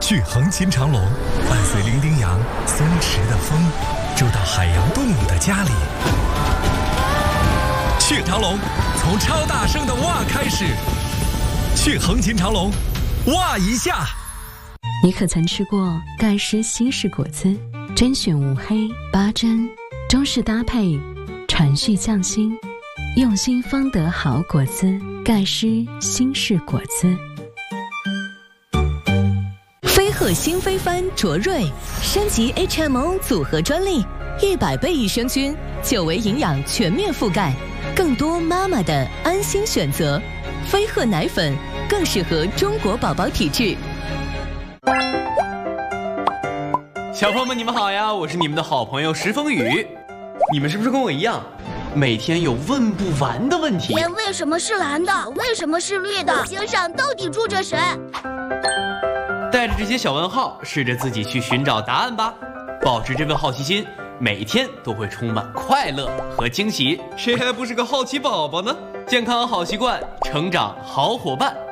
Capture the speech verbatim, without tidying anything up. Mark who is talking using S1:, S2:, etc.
S1: 去横琴长隆，伴随伶仃羊松弛的风，住到海洋动物的家里。去长隆，从超大声的哇开始。去横琴长隆，哇一下。
S2: 你可曾吃过盖诗西式果子？甄选无黑八珍，中式搭配，传续匠心，用心方得好果子。盖诗新式果子。
S3: 飞鹤新飞帆卓瑞升级 H M O 组合专利，一百倍益生菌，久维营养全面覆盖，更多妈妈的安心选择。飞鹤奶粉更适合中国宝宝体质。
S4: 小朋友们，你们好呀！我是你们的好朋友石风雨。你们是不是跟我一样，每天有问不完的问题？
S5: 天为什么是蓝的？为什么是绿的？星上到底住着谁？
S4: 带着这些小问号，试着自己去寻找答案吧。保持这份好奇心，每天都会充满快乐和惊喜。谁还不是个好奇宝宝呢？健康好习惯，成长好伙伴。